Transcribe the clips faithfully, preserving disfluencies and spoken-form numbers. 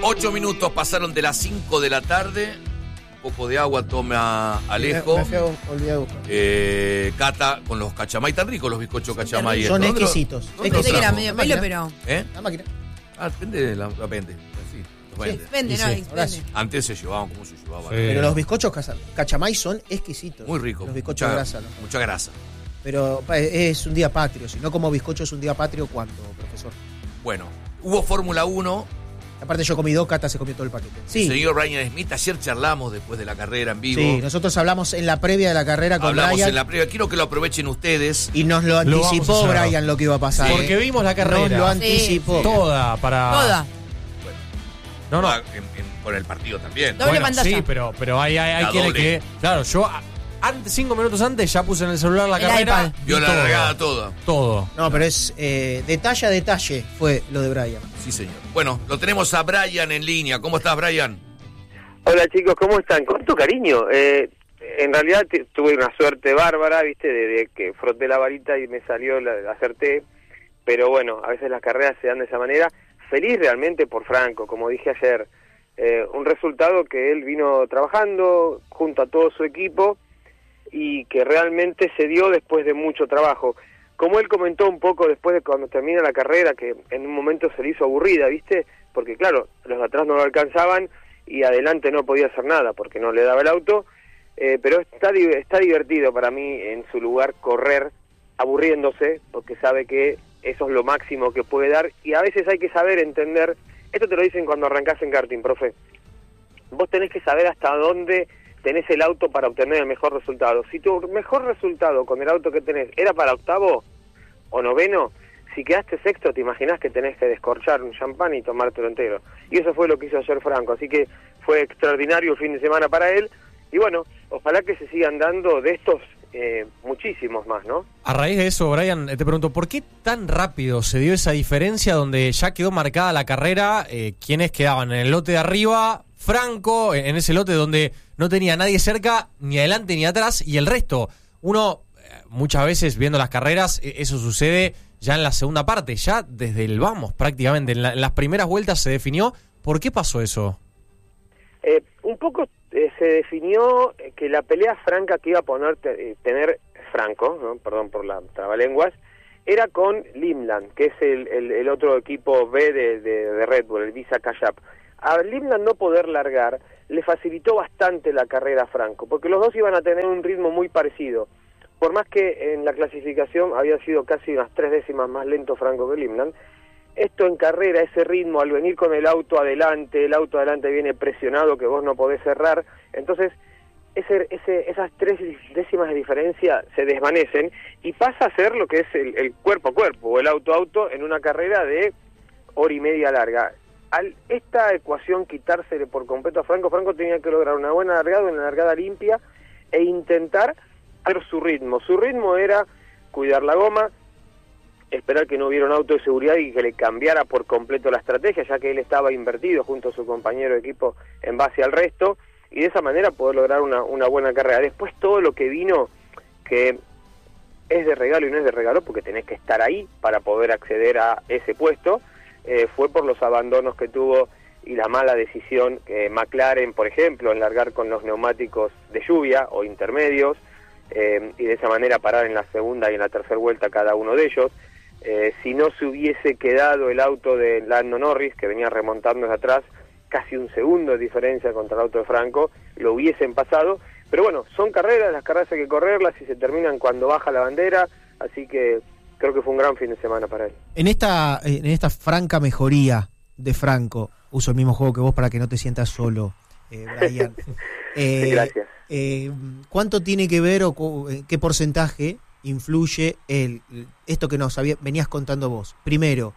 Ocho minutos pasaron de las cinco de la tarde. Un poco de agua toma Alejo. Me fui a olvidar de buscar. Eh, Cata con los cachamay, tan ricos los bizcochos cachamay. Son ¿Dónde lo- exquisitos. dónde Es lo que Pensé que era trajo? medio Máquina. pelo, pero. ¿Eh? La máquina. Ah, depende de la, la vende. Sí, los vende. Vende, Y no, sí, vende. Horacio. Antes se llevaban como se llevaban. Sí. Pero los bizcochos caza- cachamay son exquisitos. Muy ricos. Los bizcochos mucha, de grasa. ¿no? Mucha grasa. Pero pa, es un día patrio. Si no como bizcocho es un día patrio, ¿cuándo, profesor? Bueno, hubo Fórmula uno. Aparte yo comí dos, Cata se comió todo el paquete. Sí, El señor Brian Smith, ayer charlamos después de la carrera en vivo. sí, nosotros hablamos en la previa de la carrera con Hablamos Brian en la previa. Quiero que lo aprovechen ustedes. y nos lo Lo anticipó vamos a hacer. Brian lo que iba a pasar. Sí. Porque ¿eh? vimos la carrera. Nos lo Sí, anticipó. sí. Toda para. Toda. No, no. Ah, en- en- con el partido también. Doble Bueno, pantalla. sí, pero, pero hay, hay, hay La quienes doble. que. Claro, yo a- antes, cinco minutos antes ya puse en el celular la El carrera. iPad. vi Vio la todo. largada toda. Todo. No, pero es eh, detalle a detalle fue lo de Brian. Sí, señor. Bueno, lo tenemos a Brian en línea. ¿Cómo estás, Brian? Hola chicos, ¿cómo están? Con tu cariño. Eh, en realidad t- tuve una suerte bárbara, viste, de, de que froté la varita y me salió, la, la acerté. Pero bueno, a veces las carreras se dan de esa manera. Feliz realmente por Franco, como dije ayer. Eh, un resultado que él vino trabajando junto a todo su equipo y que realmente se dio después de mucho trabajo. Como él comentó un poco después de cuando termina la carrera, que en un momento se le hizo aburrida, ¿viste? Porque claro, los de atrás no lo alcanzaban y adelante no podía hacer nada porque no le daba el auto, eh, pero está, di- está divertido para mí en su lugar correr aburriéndose, porque sabe que eso es lo máximo que puede dar y a veces hay que saber entender, esto te lo dicen cuando arrancás en karting, profe, vos tenés que saber hasta dónde tenés el auto para obtener el mejor resultado. Si tu mejor resultado con el auto que tenés era para octavo o noveno, si quedaste sexto, te imaginás que tenés que descorchar un champán y tomártelo entero. Y eso fue lo que hizo ayer Franco, así que fue extraordinario el fin de semana para él. Y bueno, ojalá que se sigan dando de estos eh, muchísimos más, ¿no? A raíz de eso, Brian, eh, te pregunto, ¿por qué tan rápido se dio esa diferencia donde ya quedó marcada la carrera? Eh, ¿Quiénes quedaban en el lote de arriba? Franco, en ese lote donde no tenía nadie cerca, ni adelante ni atrás, y el resto. Uno, eh, muchas veces viendo las carreras, eh, eso sucede ya en la segunda parte, ya desde el vamos prácticamente. En, la- en las primeras vueltas se definió. ¿Por qué pasó eso? Eh, un poco eh, se definió eh, que la pelea franca que iba a poner te- eh, tener Franco, ¿no? Perdón por la trabalenguas, era con Limland, que es el, el, el otro equipo B de, de, de Red Bull, el Visa Cash App. A Limland no poder largar le facilitó bastante la carrera a Franco, porque los dos iban a tener un ritmo muy parecido. Por más que en la clasificación había sido casi unas tres décimas más lento Franco que Limland, esto en carrera, ese ritmo, al venir con el auto adelante, el auto adelante viene presionado que vos no podés cerrar, entonces ese, ese, esas tres décimas de diferencia se desvanecen y pasa a ser lo que es el, el cuerpo a cuerpo o el auto a auto en una carrera de hora y media larga. Al esta ecuación quitársele por completo a Franco, Franco tenía que lograr una buena largada, una largada limpia e intentar hacer su ritmo. Su ritmo era cuidar la goma, esperar que no hubiera un auto de seguridad y que le cambiara por completo la estrategia, ya que él estaba invertido junto a su compañero de equipo en base al resto, y de esa manera poder lograr una, una buena carrera. Después todo lo que vino, que es de regalo y no es de regalo, porque tenés que estar ahí para poder acceder a ese puesto, eh, fue por los abandonos que tuvo y la mala decisión que McLaren, por ejemplo, en largar con los neumáticos de lluvia o intermedios, eh, y de esa manera parar en la segunda y en la tercera vuelta cada uno de ellos. Eh, si no se hubiese quedado el auto de Lando Norris, que venía remontando desde atrás, casi un segundo de diferencia contra el auto de Franco, lo hubiesen pasado. Pero bueno, son carreras, las carreras hay que correrlas y se terminan cuando baja la bandera, así que creo que fue un gran fin de semana para él. En esta, en esta franca mejoría de Franco, uso el mismo juego que vos para que no te sientas solo, eh, Brian. Eh, Sí, gracias. Eh, ¿Cuánto tiene que ver o cu- qué porcentaje influye el esto que nos había, venías contando vos? Primero,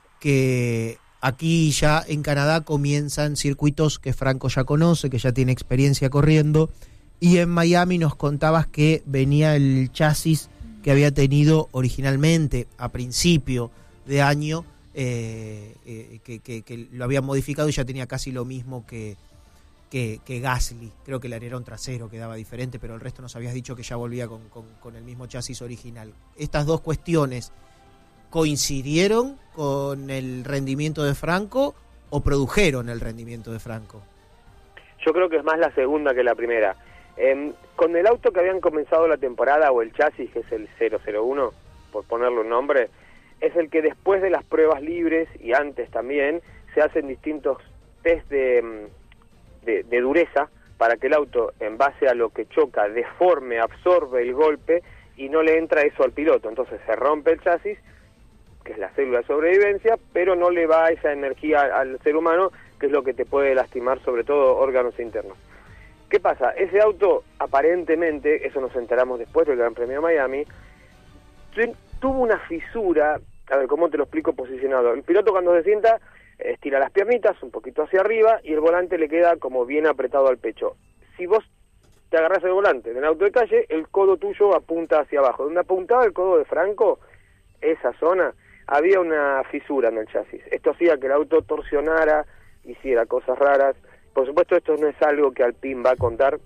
que aquí ya en Canadá comienzan circuitos que Franco ya conoce, que ya tiene experiencia corriendo, y en Miami nos contabas que venía el chasis que había tenido originalmente a principio de año, eh, eh, que, que, que lo habían modificado y ya tenía casi lo mismo que, que, que Gasly. Creo que el alerón trasero quedaba diferente, pero el resto nos habías dicho que ya volvía con, con, con el mismo chasis original. Estas dos cuestiones coincidieron con el rendimiento de Franco o produjeron el rendimiento de Franco? Yo creo que es más la segunda que la primera. Eh, con el auto que habían comenzado la temporada, o el chasis, que es el cero cero uno, por ponerle un nombre, es el que después de las pruebas libres, y antes también, se hacen distintos test de, de, de dureza, para que el auto, en base a lo que choca, deforme, absorbe el golpe, y no le entra eso al piloto. Entonces se rompe el chasis, que es la célula de sobrevivencia, pero no le va esa energía al ser humano, que es lo que te puede lastimar, sobre todo órganos internos. ¿Qué pasa? Ese auto, aparentemente, eso nos enteramos después del Gran Premio de Miami, tuvo una fisura. A ver, ¿cómo te lo explico posicionado? El piloto, cuando se sienta, estira las piernitas un poquito hacia arriba y el volante le queda como bien apretado al pecho. Si vos te agarrás el volante en el auto de calle, el codo tuyo apunta hacia abajo. Donde apuntaba el codo de Franco, esa zona, había una fisura en el chasis. Esto hacía que el auto torsionara, hiciera cosas raras. Por supuesto, esto no es algo que Alpine va a contar,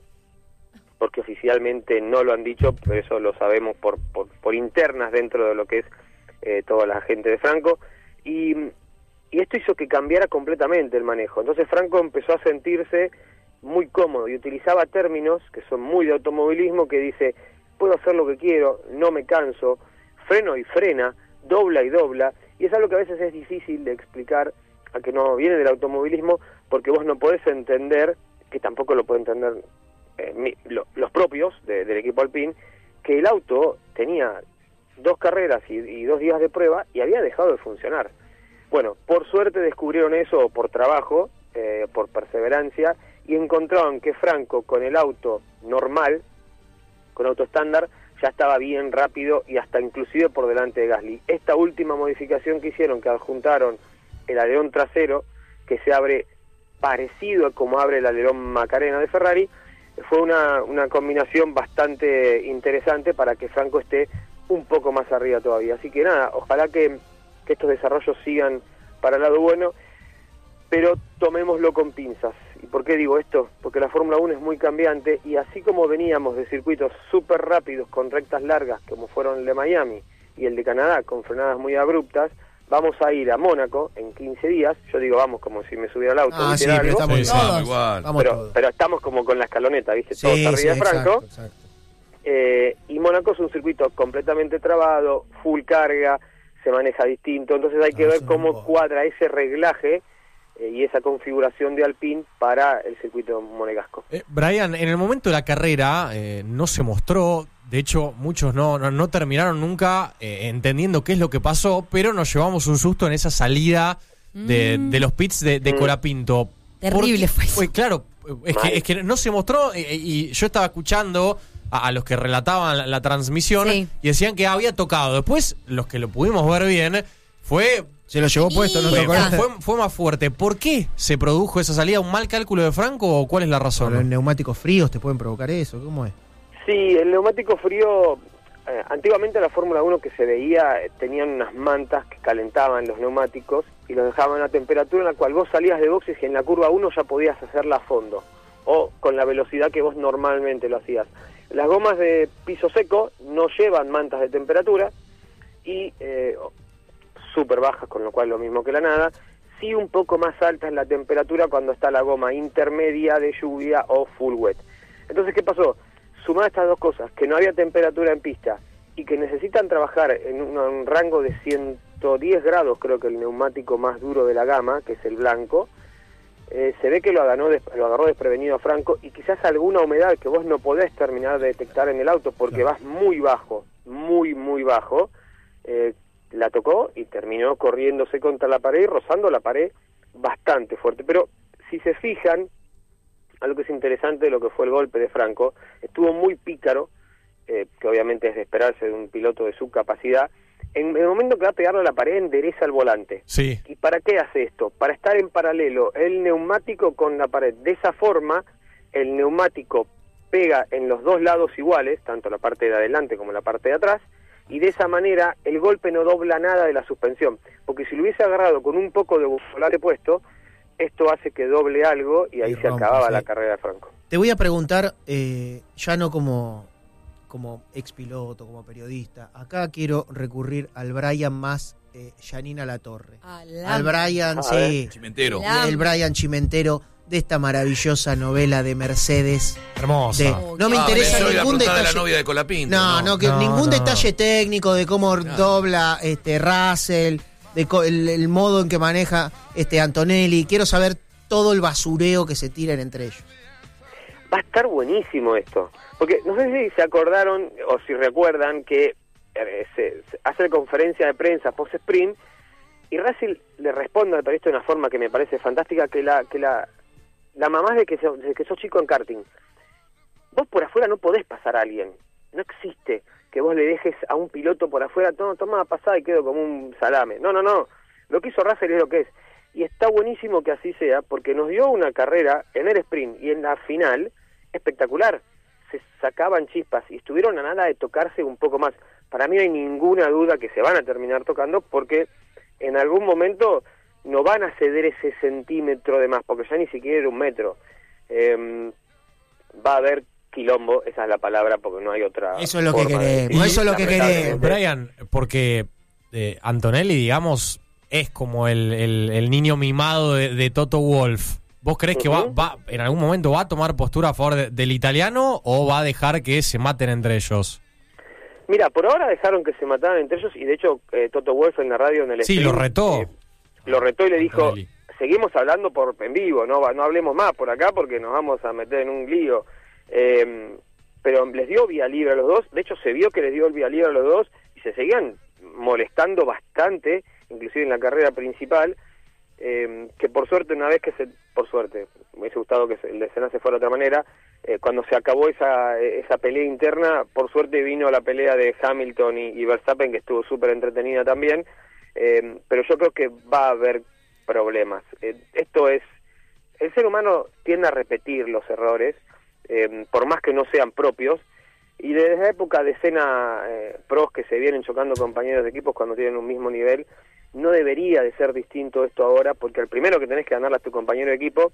porque oficialmente no lo han dicho, pero eso lo sabemos por, por, por internas dentro de lo que es eh, toda la gente de Franco. Y, y esto hizo que cambiara completamente el manejo. Entonces Franco empezó a sentirse muy cómodo y utilizaba términos que son muy de automovilismo, que dice: puedo hacer lo que quiero, no me canso, freno y frena, dobla y dobla. Y es algo que a veces es difícil de explicar a que no viene del automovilismo, porque vos no podés entender, que tampoco lo puede entender eh, mi, lo, los propios de, del equipo Alpine, que el auto tenía dos carreras y, y dos días de prueba y había dejado de funcionar. Bueno, por suerte descubrieron eso por trabajo, eh, por perseverancia, y encontraron que Franco, con el auto normal, con auto estándar, ya estaba bien rápido y hasta inclusive por delante de Gasly. Esta última modificación que hicieron, que adjuntaron el alerón trasero, que se abre parecido a como abre el alerón Macarena de Ferrari, fue una, una combinación bastante interesante para que Franco esté un poco más arriba todavía. Así que nada, ojalá que, que estos desarrollos sigan para el lado bueno, pero tomémoslo con pinzas. ¿Y por qué digo esto? Porque la Fórmula uno es muy cambiante, y así como veníamos de circuitos súper rápidos con rectas largas, como fueron el de Miami y el de Canadá, con frenadas muy abruptas, vamos a ir a Mónaco en quince días. Yo digo vamos como si me subiera al auto. Ah, sí, pero estamos Sí, todos. igual. Vamos pero, todos. pero estamos como con la escaloneta, ¿viste? Sí, Todos arriba sí, de Franco. exacto, exacto. Eh, y Mónaco es un circuito completamente trabado, full carga, se maneja distinto. Entonces hay que Ah, ver sí, cómo no. cuadra ese reglaje eh, y esa configuración de Alpine para el circuito monegasco. Eh, Brian, en el momento de la carrera eh, no se mostró, de hecho muchos no, no, no terminaron nunca eh, entendiendo qué es lo que pasó, pero nos llevamos un susto en esa salida de, Mm. de los pits de, de Mm. Colapinto. Terrible Porque- fue eso. Pues, claro, es Mal. que, es que no se mostró eh, y yo estaba escuchando a, a los que relataban la, la transmisión Sí. y decían que había tocado. Después, los que lo pudimos ver bien, fue... Se lo llevó puesto, ¿no Sí, te Fue, acuerdas? fue, fue más fuerte. ¿Por qué se produjo esa salida? ¿Un mal cálculo de Franco o cuál es la Por los razón? neumáticos fríos te pueden provocar eso, ¿cómo es? Sí, el neumático frío, eh, antiguamente la Fórmula uno que se veía, eh, tenían unas mantas que calentaban los neumáticos y los dejaban a temperatura en la cual vos salías de boxes y en la curva uno ya podías hacerla a fondo, o con la velocidad que vos normalmente lo hacías. Las gomas de piso seco no llevan mantas de temperatura y eh, súper bajas, con lo cual lo mismo que la nada. Sí, un poco más alta es la temperatura cuando está la goma intermedia de lluvia o full wet. Entonces, ¿qué pasó? Sumar estas dos cosas, que no había temperatura en pista y que necesitan trabajar en un, un rango de ciento diez grados, creo que el neumático más duro de la gama, que es el blanco, eh, se ve que lo agarró, des- lo agarró desprevenido a Franco, y quizás alguna humedad que vos no podés terminar de detectar en el auto porque Claro. vas muy bajo, muy, muy bajo, eh, la tocó y terminó corriéndose contra la pared y rozando la pared bastante fuerte. Pero si se fijan, algo que es interesante de lo que fue el golpe de Franco, estuvo muy pícaro, eh, que obviamente es de esperarse de un piloto de su capacidad. En el momento que va a pegarle a la pared, endereza el volante. Sí. ¿Y para qué hace esto? Para estar en paralelo el neumático con la pared. De esa forma, el neumático pega en los dos lados iguales, tanto la parte de adelante como la parte de atrás, y de esa manera el golpe no dobla nada de la suspensión, porque si lo hubiese agarrado con un poco de volante puesto, esto hace que doble algo y ahí Y se rompe, acababa sí. la carrera de Franco. Te voy a preguntar, eh, ya no como, como expiloto, como periodista, acá quiero recurrir al Brian más eh, Janina Latorre. Ah, la- Al Brian, Ah, sí. Chimentero. La- El Brian Chimentero de esta maravillosa novela de Mercedes. Hermosa. De- Oh, no me qué- Ah, interesa pensé que iba a ningún preguntar de detalle. la novia de Colapinto. No, no, que No, ningún no. detalle técnico de cómo dobla este Russell, de co- el, el modo en que maneja este Antonelli. Quiero saber todo el basureo que se tiran entre ellos. Va a estar buenísimo esto. Porque no sé si se acordaron o si recuerdan que eh, se, se hace conferencia de prensa post-sprint y Russell le responde al periodista de una forma que me parece fantástica, que la que la, la mamá de que, so- de que sos chico en karting. Vos por afuera no podés pasar a alguien. No existe que vos le dejes a un piloto por afuera, no, toma, pasá y quedo como un salame. No, no, no. Lo que hizo Russell es lo que es. Y está buenísimo que así sea, porque nos dio una carrera en el sprint y en la final espectacular. Se sacaban chispas y estuvieron a nada de tocarse un poco más. Para mí no hay ninguna duda que se van a terminar tocando, porque en algún momento no van a ceder ese centímetro de más, porque ya ni siquiera era un metro. Eh, va a haber quilombo, esa es la palabra, porque no hay otra. Eso es lo que forma de queremos, decirlo, eso es lo que lamentablemente. queremos. Brian, porque eh, Antonelli, digamos, es como el, el- el niño mimado de, de Toto Wolff. ¿Vos creés que va, Ujú. va en algún momento va a tomar postura a favor de- del italiano o va a dejar que se maten entre ellos? Mira, por ahora dejaron que se mataran entre ellos y de hecho eh, Toto Wolff en la radio en el Sí, stream, lo retó. eh, lo retó y le dijo, Antonelli. seguimos hablando por en vivo, no va- no hablemos más por acá porque nos vamos a meter en un lío. Eh, pero les dio vía libre a los dos, de hecho se vio que les dio el vía libre a los dos y se seguían molestando bastante, inclusive en la carrera principal, eh, que por suerte una vez que se, por suerte, me hubiese gustado que se- el desenlace fuera de otra manera, eh, cuando se acabó esa esa pelea interna, por suerte vino la pelea de Hamilton y, y Verstappen, que estuvo súper entretenida también, eh, pero yo creo que va a haber problemas. Eh, esto es, el ser humano tiende a repetir los errores, eh, por más que no sean propios, y desde la época de escena eh, pros que se vienen chocando compañeros de equipos cuando tienen un mismo nivel, no debería de ser distinto esto ahora, porque el primero que tenés que ganarle a tu compañero de equipo,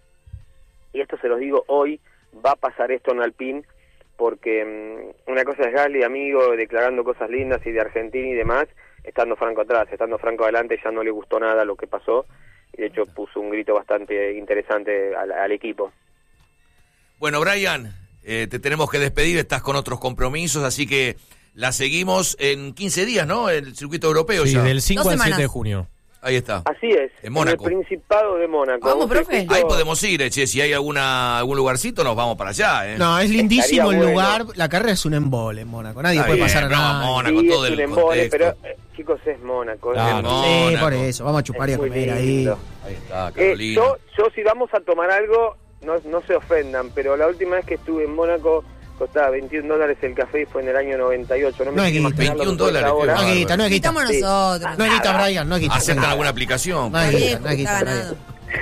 y esto se los digo hoy, va a pasar esto en Alpine, porque mmm, una cosa es Gasly, amigo, declarando cosas lindas y de Argentina y demás, estando Franco atrás, estando Franco adelante, ya no le gustó nada lo que pasó, y de hecho puso un grito bastante interesante al, al equipo. Bueno, Brian, eh, te tenemos que despedir, estás con otros compromisos, así que la seguimos en quince días, ¿no? El circuito europeo Sí, ya. del cinco Dos al siete semanas. de junio. Ahí está. Así es, En Mónaco. el Principado de Mónaco. Vamos, Un profe. circuito- Ahí podemos ir, eh, che, si hay alguna algún lugarcito nos vamos para allá, ¿eh? No, es lindísimo el Estaría lugar. bueno. La carrera es un embole en Mónaco. Nadie Está puede bien, pasar a no, nada. Mónaco, Sí, todo es el un embole, contexto. pero eh, chicos, es Mónaco. es Claro. Mónaco. Sí, Mónaco. por eso. Vamos a chupar y a Es muy comer ahí. lindo. Ahí está, Eh, Carolina. yo, yo si vamos a tomar algo, no, no se ofendan, pero la última vez que estuve en Mónaco costaba veintiún dólares el café y fue en el año noventa y ocho. No, me No es quiero guita. imaginar lo que veintiún cuesta dólares, ahora. qué No es guita, no es guita. Estamos Sí. nosotros. No es guita, Brian, no es guita. ¿Aceptan alguna aplicación? No es Está guita, bien, no es está guita. ganado.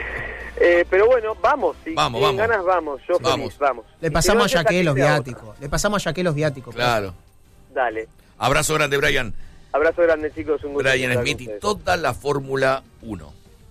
Eh, pero bueno, vamos, si Vamos, tienen vamos. ganas, vamos, yo feliz, Vamos. vamos. Le Y pasamos si no a es esa, Yaqué que los sea otra. viáticos. Le pasamos a Yaqué los viáticos. Claro. Dale. Abrazo grande, Brian. Abrazo grande, chicos, un gusto. Brian estar con Smith y ustedes. toda la Fórmula uno.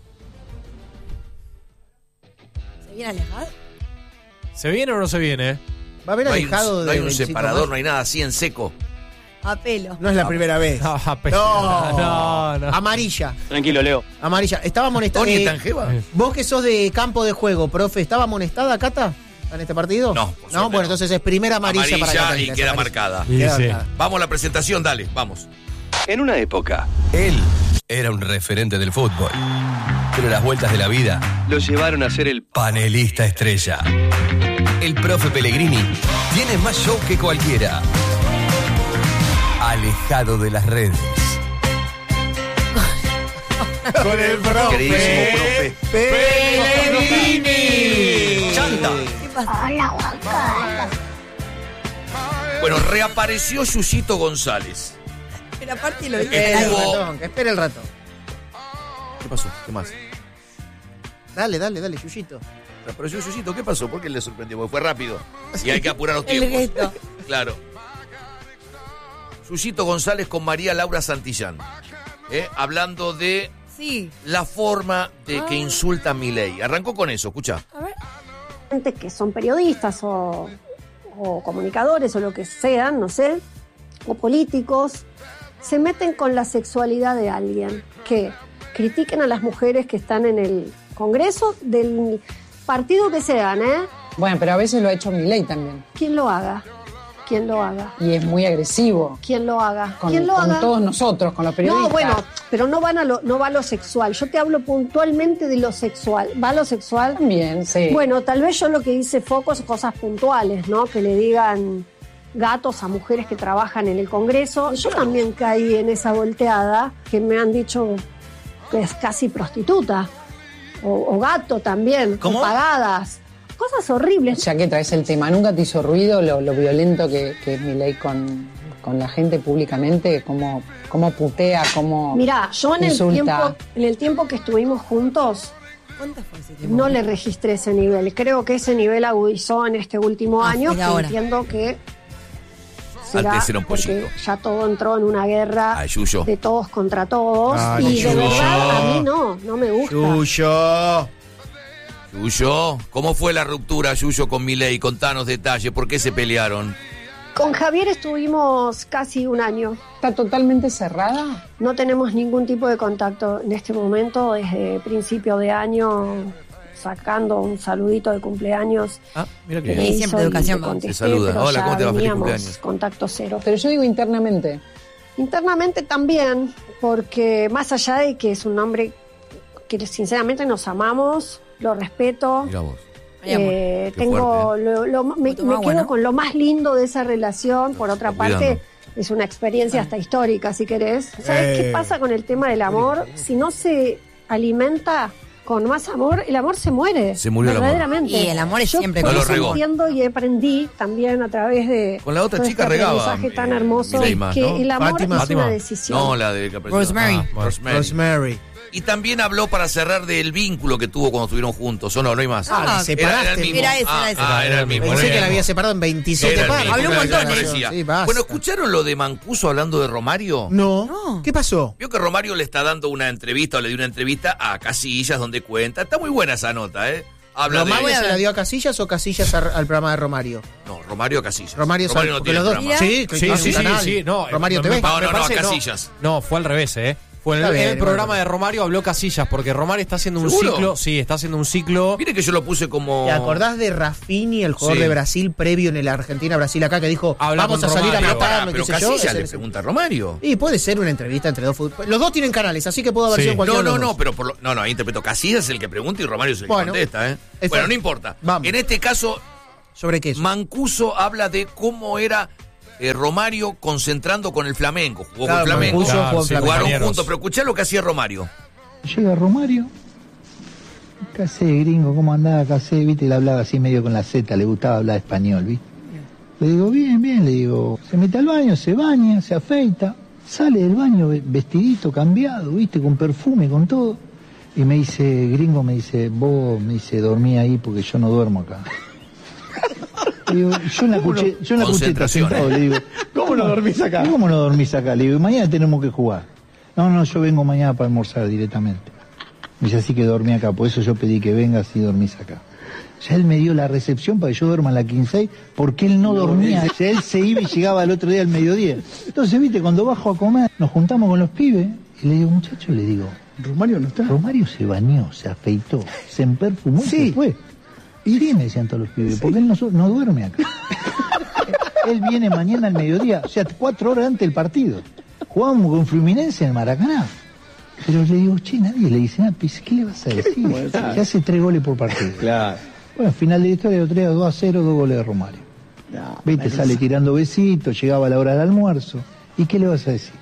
¿Se viene alejado? ¿Se viene o no se viene? Va a haber No hay, un- alejado no de hay un veinticinco separador, más. no hay nada así en seco. A pelo. No es la primera vez. No, pe- No, no, no. Amarilla. Tranquilo, Leo. Amarilla. ¿Estaba amonestada? ¿Tony eh, Tangeva? vos que sos de campo de juego, profe, ¿estaba amonestada Cata en este partido? No, por suerte No, bueno, no. entonces es primera amarilla, Amarilla para Cata. y queda marcada. Y Queda sí. marcada. Vamos a la presentación, dale, vamos. En una época, él era un referente del fútbol. Pero las vueltas de la vida lo llevaron a ser el panelista estrella. El profe Pellegrini tiene más show que cualquiera. Alejado de las redes. Con el profe. Queridísimo profe. Pellegrini. ¡Chanta! ¿Qué pasa? Bueno, reapareció Yuyito González. Pero aparte lo Eh, Espera el Estuvo- ratón, que espere el ratón. ¿Qué pasó? ¿Qué más? Dale, dale, dale, Yuyito. Reapareció Yuyito, ¿qué pasó? ¿Por qué le sorprendió? Porque fue rápido. Y hay que apurar los El tiempos. gesto. Claro. Yuyito González con María Laura Santillán. ¿eh? Hablando de Sí. la forma de que Ah. insulta a Milei. Arrancó con eso, escucha. A ver. gente que son periodistas o, o comunicadores o lo que sean, no sé, o políticos, se meten con la sexualidad de alguien, que critiquen a las mujeres que están en el Congreso del partido que sean, ¿eh? Bueno, pero a veces lo ha hecho Milei también. ¿Quién lo haga? ¿Quién lo haga? Y es muy agresivo. ¿Quién lo haga? Con, ¿Quién lo con haga? todos nosotros, con los periodistas. No, bueno, pero no van a lo, no va a lo sexual. Yo te hablo puntualmente de lo sexual. ¿Va a lo sexual? También, sí. Bueno, tal vez yo lo que hice foco son cosas puntuales, ¿no? Que le digan gatos a mujeres que trabajan en el Congreso. Yo también caí en esa volteada que me han dicho que es casi prostituta. O, o gato también. ¿Cómo? O pagadas. Cosas horribles. Ya que traes el tema, ¿nunca te hizo ruido lo, lo violento que, que es Milei con, con la gente públicamente? ¿Cómo, cómo putea, cómo Mirá, yo en el, insulta? tiempo, en el tiempo que estuvimos juntos ¿Cuánto fue ese tiempo? no le registré ese nivel. Creo que ese nivel agudizó en este último Ah, año, fue que ahora. entiendo que será Antes era un porque pollito. ya todo entró en una guerra Ay, Yuyo. de todos contra todos. Ah, y no, de Yuyo. verdad, a mí no, no me gusta. Yuyo. Yuyo, ¿cómo fue la ruptura, Yuyo, con Milei? Contanos detalles, ¿por qué se pelearon? Con Javier estuvimos casi un año. ¿Está totalmente cerrada? No tenemos ningún tipo de contacto en este momento, desde principio de año, sacando un saludito de cumpleaños. Ah, mira que que me Sí, hizo siempre y educación, le vamos. contesté, Se saluda. pero Hola, ya ¿cómo te va? Feliz veníamos cumpleaños. contacto cero. Pero yo digo internamente. Internamente también, porque más allá de que es un hombre que sinceramente nos amamos, lo respeto. Mirá vos. Ay, amor. eh, Qué tengo fuerte, lo- lo- me, me Toma agua, quedo ¿no? con lo más lindo de esa relación. Por otra está parte, cuidando. es una experiencia hasta histórica, si querés. ¿Sabes Eh. qué pasa con el tema del amor? Si no se alimenta con más amor, el amor se muere. Se murió el amor. verdaderamente. Y el amor es Yo siempre por No lo eso regó. entiendo y aprendí también a través de Con la otra todo chica este regaba, aprendizaje tan eh, hermoso Milei más, que ¿no? el amor Fátima. es Fátima. una decisión. No, la de que apareció. Rosemary. Ah, Rosemary. Rosemary. Y también habló para cerrar del vínculo que tuvo cuando estuvieron juntos, ¿o no? No hay más. Ah, Ah, le separaste. Era el mismo. Era ese, ah, era ese. ah, era el mismo. Pensé era que el la había mismo. separado en veintisiete Era el partes. mismo, Habló un era montón, lo que ¿eh? parecía. Sí, basta. Bueno, ¿escucharon lo de Mancuso hablando de Romario? No. No. ¿Qué pasó? Vio que Romario le está dando una entrevista o le dio una entrevista a Casillas donde cuenta. Está muy buena esa nota, ¿eh? Habla ¿Romario de... se la dio a Casillas o Casillas a- al programa de Romario? No, Romario a Casillas. Romario, Romario sabe, no porque tiene los dos. programa. Sí, que Sí, tiene sí, un sí, canal. sí, no, Romario me- T V. me- No, me no, no, parece a que Casillas. No, fue al revés, ¿eh? Fue en el, Está bien, en el programa bueno. de Romario habló Casillas, porque Romario está haciendo un ¿Seguro? ciclo. Sí, está haciendo un ciclo. Mire que yo lo puse como... ¿Te acordás de Rafinha, el jugador Sí. de Brasil, previo en el Argentina-Brasil acá, que dijo, Habla vamos a con salir a Romario. Pero, pará, matarlo, pero qué sé yo? Casillas Ese- le pregunta a Romario. Y puede ser una entrevista entre dos futbolistas. Los dos tienen canales, así que puedo haber Sí. sido cualquiera No, de no, los no, dos. pero por lo, no, no, ahí interpreto. Casillas es el que pregunta y Romario es el que Bueno, contesta, ¿eh? es Bueno, fácil. no importa. Vamos. En este caso, ¿Sobre qué eso? Mancuso habla de cómo era eh, Romario concentrando con el Flamengo. Jugó Claro, con el Flamengo. Mancuso Claro, jugó en sí, Flamengo. Jugaron compañeros. juntos, pero escuchá lo que hacía Romario. Llega Romario, ¿qué hace, gringo? ¿Cómo andaba? ¿Qué hace? ¿Viste? Le hablaba así medio con la Z, le gustaba hablar español, ¿viste? Le digo, bien, bien, le digo, se mete al baño, se baña, se afeita, sale del baño ve- vestidito, cambiado, ¿viste? Con perfume, con todo. Y me dice, gringo, me dice, vos, me dice, dormí ahí porque yo no duermo acá. Le digo, yo en la, cuche- yo en la cucheta Concentración, sentado, ¿eh? le digo, ¿cómo no dormís acá? ¿Cómo no dormís acá? Le digo, mañana tenemos que jugar. No, no, yo vengo mañana para almorzar directamente. Me dice, así que dormí acá, por eso yo pedí que vengas y dormís acá. Ya él me dio la recepción para que yo duerma en la quince porque él no dormía. O sea, él se iba y llegaba al otro día al mediodía. Entonces, viste, cuando bajo a comer, nos juntamos con los pibes y le digo, muchacho, le digo, Romario no está. Romario se bañó, se afeitó, se emperfumó y Sí. se fue. Y sí, me decían todos los pibes, porque él no, so- no duerme acá. Él viene mañana al mediodía, o sea, cuatro horas antes del partido. Jugamos con Fluminense en el Maracaná. Pero le digo, che, nadie le dice nada. Pues, ¿qué le vas a decir? Que hace tres goles por partido. Claro. Bueno, final de la historia, lo traía dos a cero, dos goles de Romario. No, Viste, no sale sé. tirando besitos, llegaba a la hora del almuerzo. ¿Y qué le vas a decir?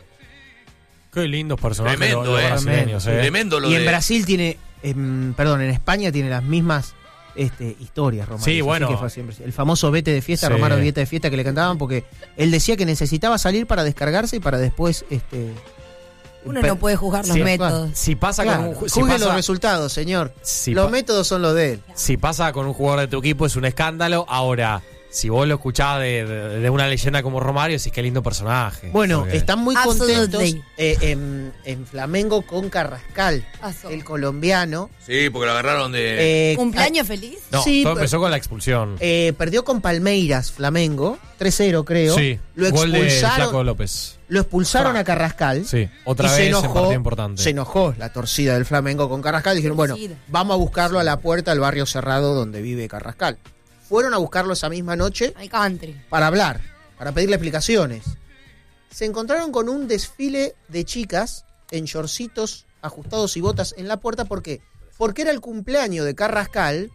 Qué lindos personajes Tremendo, los, los eh. brasileños, eh. Tremendo lo Y en de... Brasil tiene, em, perdón, en España tiene las mismas este, historias, Romario. Sí, Así bueno. que fue siempre- el famoso vete de fiesta, Sí. Romario vete de fiesta que le cantaban porque él decía que necesitaba salir para descargarse y para después... este Uno pe- no puede juzgar los Sí, métodos. Si pasa Claro, con un, si juzgue pasa, los resultados, señor. si los pa- métodos son los de él. si pasa con un jugador de tu equipo es un escándalo. Ahora, si vos lo escuchás de, de, de una leyenda como Romario, decís qué lindo personaje. Bueno, Porque- están muy Absolutely. contentos eh, en, en Flamengo con Carrascal, Pasó. el colombiano. Sí, porque lo agarraron de... Eh, ¿Cumpleaños feliz? No, sí, todo pero- empezó con la expulsión. eh, perdió con Palmeiras, Flamengo, tres cero creo. sí, lo gol de Flaco expulsaron, López. lo expulsaron a Carrascal. Sí, otra y vez se en enojó, partido importante. se enojó la torcida del Flamengo con Carrascal. Dijeron, bueno, Torcida. vamos a buscarlo a la puerta del barrio cerrado donde vive Carrascal. Fueron a buscarlo esa misma noche Al country. para hablar, para pedirle explicaciones. Se encontraron con un desfile de chicas en shortcitos ajustados y botas en la puerta. ¿Por qué? Porque era el cumpleaños de Carrascal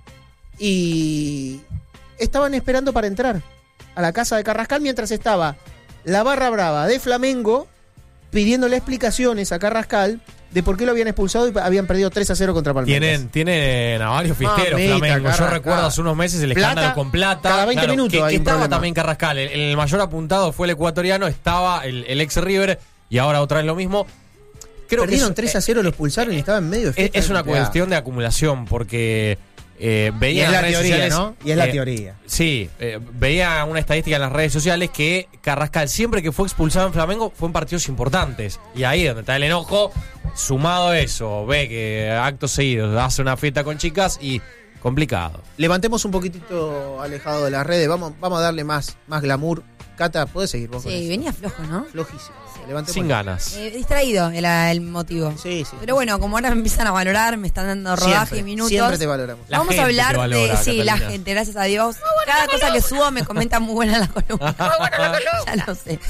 y estaban esperando para entrar a la casa de Carrascal mientras estaba la barra brava de Flamengo pidiéndole explicaciones a Carrascal de por qué lo habían expulsado y habían perdido tres a cero contra Palmeiras. Tienen, tienen a varios fiesteros Mamita, Flamengo. Yo Carrascal. recuerdo hace unos meses el Plata, escándalo con Plata. cada veinte minutos que, hay que un estaba problema. también Carrascal. El, el mayor apuntado fue el ecuatoriano, estaba el, el ex River y ahora otra vez lo mismo. Creo Perdieron que es, tres a cero, lo expulsaron y estaba en medio de es, fiesta es una de empleados. cuestión de acumulación porque eh, veía Y es en la las redes teoría, sociales, ¿no? Y es la eh, teoría. Sí, eh, veía una estadística en las redes sociales que Carrascal siempre que fue expulsado en Flamengo fue en partidos importantes. Y ahí donde está el enojo, sumado a eso, ve que acto seguido hace una fiesta con chicas y complicado. Levantemos un poquitito alejado de las redes, vamos, vamos a darle más, más glamour. Cata, ¿podés seguir vos con Sí, eso? venía flojo, ¿no? Flojísimo. Levantemos. Sin ganas. Eh, distraído era el motivo. Sí, sí. Pero bueno, como ahora me empiezan a valorar, me están dando rodaje Siempre, y minutos. Siempre te valoramos. La Vamos a gente hablar te valora, de. Sí, la Catalina. gente, gracias a Dios. Cada cosa que subo me comenta muy buena la columna. Ya lo sé.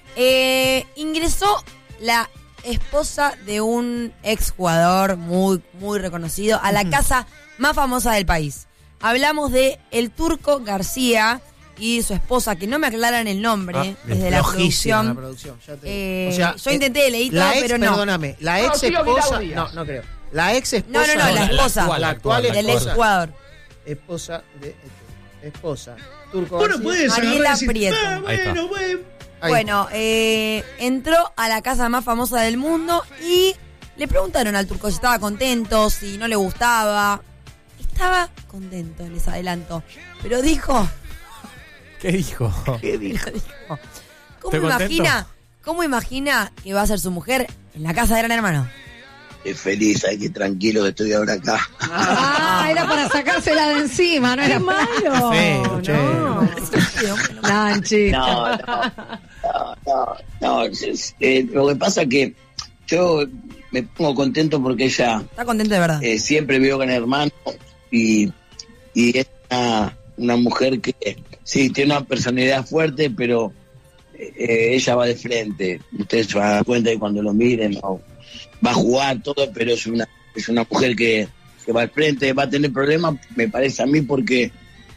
Eh, ingresó la esposa de un exjugador muy, muy reconocido a la casa más famosa del país. Hablamos de el Turco García y su esposa, que no me aclaran el nombre Ah, desde la flojísima la producción. producción. Ya te Eh, digo. O sea, yo eh, intenté leíto, la ex, pero no. Perdóname, la ex esposa. No, no creo. La ex esposa. No, no, no, la esposa. La actual Del esposa. exjugador. Esposa de. Esposa. Turco Bueno, García. puedes Mariela agarrar y decir, Prieto. "Ah, Ahí está. bueno, bueno". Ahí. Bueno, eh, entró a la casa más famosa del mundo y le preguntaron al turco si estaba contento, si no le gustaba. Estaba contento, les adelanto. Pero dijo, ¿Qué dijo? pero dijo, ¿cómo ¿Estoy contento? imagina, cómo imagina que va a ser su mujer en la casa de Gran Hermano? Es feliz, ay, que tranquilo que estoy ahora acá. Ah, era para sacársela de encima, no era malo. Feo, che. No, Nanchi. No, no, no, no, no, es- es- eh, lo que pasa que yo me pongo contento porque ella Está contento de verdad. eh, siempre vio Gran Hermano y, y es una, una mujer que sí, tiene una personalidad fuerte, pero eh, ella va de frente. Ustedes se van a dar cuenta que cuando lo miren, no, va a jugar todo, pero es una, es una mujer que, que va al frente, va a tener problemas, me parece a mí, porque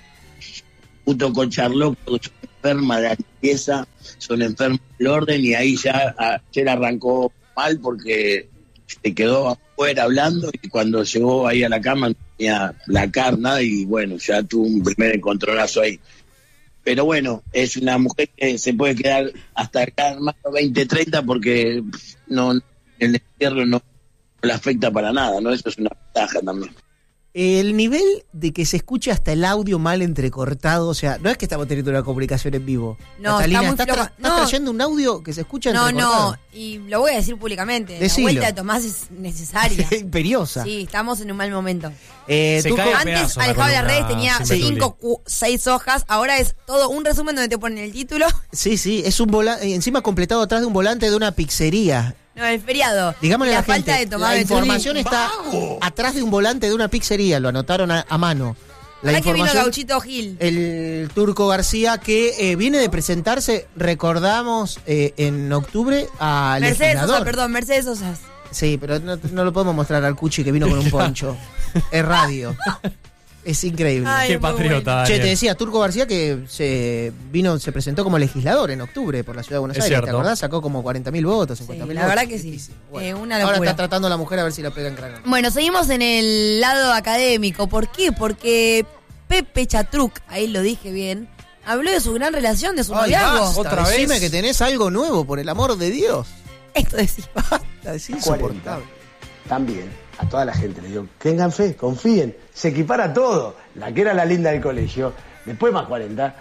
junto con Charlotte, son enfermas de la limpieza, son enfermas del orden, y ahí ya ayer arrancó mal porque se quedó afuera hablando, y cuando llegó ahí a la cama no tenía la carne, y bueno, ya tuvo un primer encontronazo ahí. Pero bueno, es una mujer que se puede quedar hasta acá más de veinte, treinta, porque no, el encierro no le afecta para nada, ¿no? Eso es una ventaja también. El nivel de que se escuche hasta el audio mal entrecortado, o sea, no es que estamos teniendo una comunicación en vivo. No, Catalina, está muy estás, floja. tra- estás No. trayendo un audio que se escucha No, entrecortado. no, y lo voy a decir públicamente. Decilo. La vuelta de Tomás es necesaria. Imperiosa. Sí, estamos en un mal momento. Eh, Se Tuco- cae a Antes, pedazo la Alejandro de las columna redes tenía sin Betuli. cinco, cu- seis hojas. Ahora es todo un resumen donde te ponen el título. Sí, sí, es un volante, encima completado atrás de un volante de una pizzería. No, el feriado. Digámosle la a la gente, falta de Tomás la Betuli. información está atrás de un volante de una pizzería, lo anotaron a, a mano. La Ahora que vino información, Gauchito Gil. el Turco García, que eh, viene de presentarse, recordamos, eh, en octubre al Mercedes legislador. Sosa, perdón, Mercedes Sosa. Sí, pero no, no lo podemos mostrar al Cuchi que vino con un poncho. Es radio. Es increíble. Ay, Qué muy patriota, Che, Daniel. te decía, Turco García que se vino, se presentó como legislador en octubre por la ciudad de Buenos Es Aires, ¿te cierto. acordás? Sacó como cuarenta mil votos, cincuenta mil la votos. verdad que sí. Riquísimo. Eh, una Ahora locura. está tratando a la mujer a ver si la pega en Gran. Bueno, seguimos en el lado académico. ¿Por qué? Porque Pepe Chatruc, ahí lo dije bien, habló de su gran relación, de su Ay, noviazgo. basta, ¿Otra vez? decime que tenés algo nuevo, por el amor de Dios. Esto decía. Es insoportable. También a toda la gente le digo, tengan fe, confíen, se equipara todo. La que era la linda del colegio, después más cuarenta,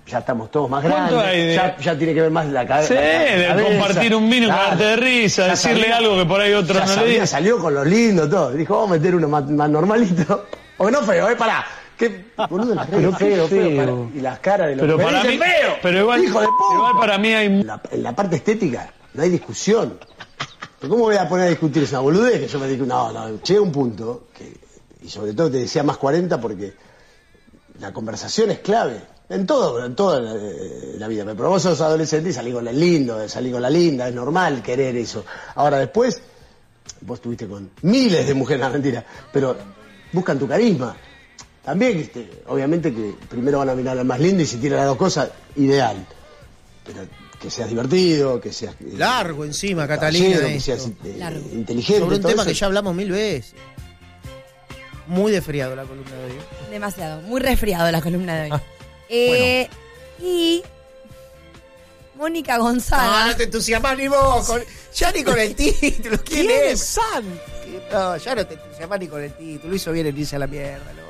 ya estamos todos más ¿Cuánto grandes, hay de- ya, ya tiene que ver más la, ca Sí, la de cabeza. compartir un vino y Claro. cagarte de risa, Ya decirle sabía- algo que por ahí otro ya no le sabía, dice. Salió con lo lindo, todo. Dijo, vamos a meter uno más, más normalito. O no feo, eh, pará. ¿Qué, boludo, las Pero redes, qué feo, feo, feo. para- y las caras de los Pero me para dicen mí, feo, pero igual, hijo de puta. igual para mí hay... En la, en la parte estética no hay discusión. Pero ¿cómo voy a poner a discutir esa boludez? Que yo me digo, no, no, llega un punto, que, y sobre todo te decía más cuarenta porque la conversación es clave. En todo, en toda la, la vida. Pero vos sos adolescente y salí con el lindo, salí con la linda, es normal querer eso. Ahora después, vos estuviste con miles de mujeres, no, mentira, pero buscan tu carisma. También, este, obviamente que primero van a mirar al más lindo y si tiene las dos cosas, ideal. Pero que seas divertido, que seas... eh, Largo encima, Catalina. caballero, que esto. seas eh, Largo. inteligente. Sobre un todo tema eso. que ya hablamos mil veces. Muy desfriado la columna de hoy. Demasiado, muy resfriado la columna de hoy. eh, Y Mónica Gonzaga. No, no te entusiasmas ni vos. Con, ya ni con el título. ¿Quién, ¿Quién es? es San? No, ya no te entusiasmas ni con el título. Hizo bien en irse a la mierda, ¿no?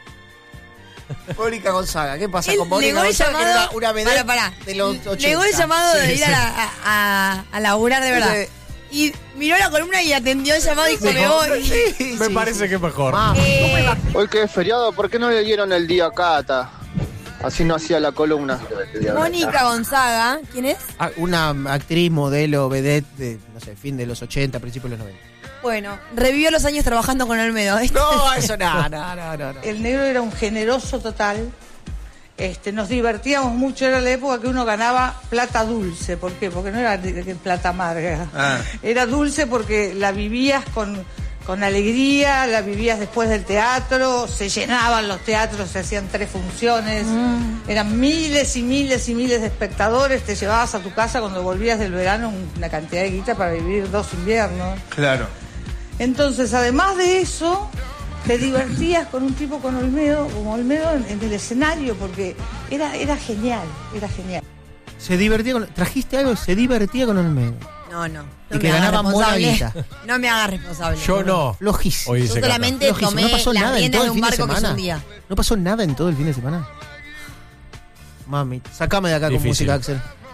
Mónica Gonzaga. ¿Qué pasa Él con Mónica negó el Gonzaga? Que era llamado- una, una vedette Pará, pará. de los ochenta. Negó el llamado de Sí, ir sí. a, la- a, a, a laburar de verdad. Sí. Y miró la columna y atendió el llamado y dijo, me voy. Sí, Me sí, parece sí. que es mejor. Vamos. Eh, Hoy que es feriado, ¿por qué no le dieron el día a Cata? Así no hacía la columna. Mónica Gonzaga, ¿quién es? Ah, una actriz, modelo, vedette de, no sé, fin de los ochenta, principios de los noventa. Bueno, revivió los años trabajando con Olmedo. No, eso no, no, no, no, no. El negro era un generoso total. Este, nos divertíamos mucho, era la época que uno ganaba plata dulce. ¿Por qué? Porque no era de- de plata amarga. Ah. Era dulce porque la vivías con, con alegría, la vivías después del teatro, se llenaban los teatros, se hacían tres funciones, eran miles y miles y miles de espectadores, te llevabas a tu casa cuando volvías del verano una cantidad de guita para vivir dos inviernos. Claro. Entonces, además de eso, te divertías con un tipo con Olmedo, como Olmedo en, en el escenario, porque era, era genial, era genial. Se divertía con... Trajiste algo, se divertía con Olmedo. No, no. Y no que me hagas ganaba buena responsable. guita. No me hagas responsable. Yo no. Flojísimo. Hoy Yo dice Cata. solamente Flojísimo. tomé No pasó las nada en riendas todo de el un fin de barco que se semana. hundía. No pasó nada en todo el fin de semana. Mami, sacame de acá Difícil. con música, Axel.